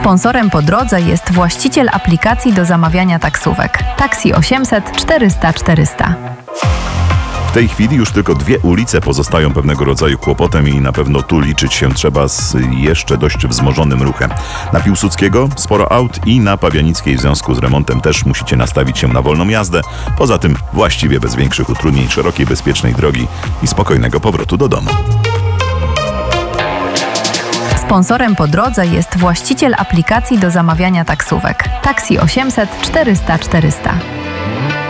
Sponsorem po drodze jest właściciel aplikacji do zamawiania taksówek Taxi 800 400 400. W tej chwili już tylko 2 ulice pozostają pewnego rodzaju kłopotem i na pewno tu liczyć się trzeba z jeszcze dość wzmożonym ruchem. Na Piłsudskiego sporo aut i na Pawianickiej w związku z remontem też musicie nastawić się na wolną jazdę. Poza tym właściwie bez większych utrudnień, szerokiej, bezpiecznej drogi i spokojnego powrotu do domu. Sponsorem po drodze jest właściciel aplikacji do zamawiania taksówek Taxi 800 400 400.